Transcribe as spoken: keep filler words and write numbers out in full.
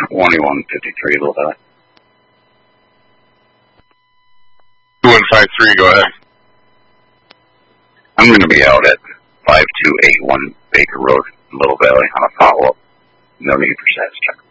twenty-one fifty-three, Little Valley. two one five three, go ahead. I'm going to be out at five two eight one Baker Road, Little Valley, on a follow-up. No need for status check.